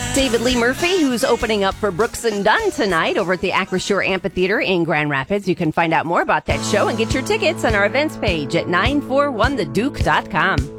David Lee Murphy, who's opening up for Brooks and Dunn tonight over at the Acrisure Amphitheater in Grand Rapids. You can find out more about that show and get your tickets on our events page at 941theduke.com.